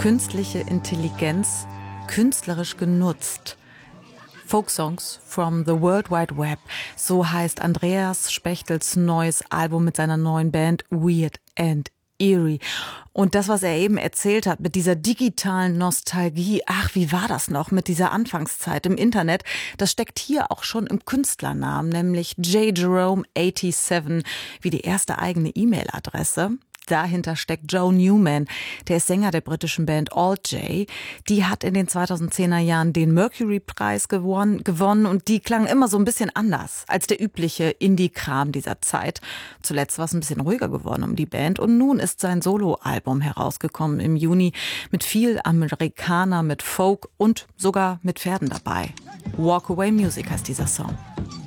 künstliche Intelligenz künstlerisch genutzt. Folksongs from the World Wide Web, so heißt Andreas Spechtels neues Album mit seiner neuen Band Weird and Eerie. Und das, was er eben erzählt hat mit dieser digitalen Nostalgie, ach, wie war das noch mit dieser Anfangszeit im Internet, das steckt hier auch schon im Künstlernamen, nämlich J. Jerome 87, wie die erste eigene E-Mail-Adresse. Dahinter steckt Joe Newman, der ist Sänger der britischen Band Alt J. Die hat in den 2010er Jahren den Mercury-Preis gewonnen und die klang immer so ein bisschen anders als der übliche Indie-Kram dieser Zeit. Zuletzt war es ein bisschen ruhiger geworden um die Band und nun ist sein Soloalbum herausgekommen im Juni mit viel Amerikaner, mit Folk und sogar mit Pferden dabei. Walk Away Music heißt dieser Song.